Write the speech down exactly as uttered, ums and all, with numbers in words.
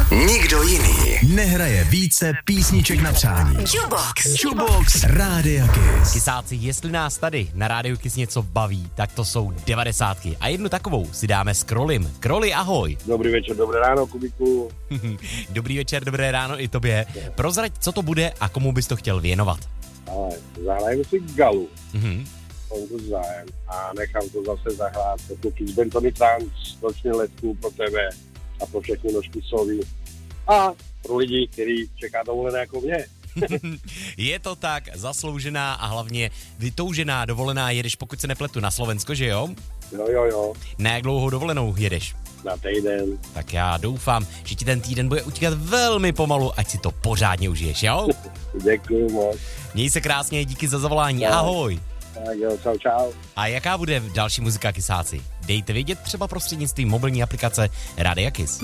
Nikdo jiný nehraje více písniček na přání. Jukebox. Jukebox Rádia Kiss. Kisáci, jestli nás tady na Rádiu Kiss něco baví, tak to jsou devadesátky. A jednu takovou si dáme s Krolim. Kroli, ahoj. Dobrý večer, dobré ráno, Kubiku. Dobrý večer, dobré ráno i tobě. Prozrať, co to bude a komu bys to chtěl věnovat. Ale zahrajeme si Galu. Mhm. Mám to zájem a nechám to zase zahrát jako Kiss Bentony Trans, noční letku pro tebe a pro všechny nožky sovy. A pro lidi, kteří čeká dovolené jako mě. Je to tak, zasloužená a hlavně vytoužená dovolená jedeš, pokud se nepletu, na Slovensko, že jo? Jo, jo, jo. Na jak dlouhou dovolenou jedeš? Na týden. Tak já doufám, že ti ten týden bude utíkat velmi pomalu, ať si to pořádně užiješ, jo? Děkuju moc. Měj se krásně, díky za zavolání, Tak. ahoj. Tak jo, čau, čau. A jaká bude další muzika, Kisáci? Dejte vědět třeba prostřednictvím mobilní aplikace Rádia Kiss.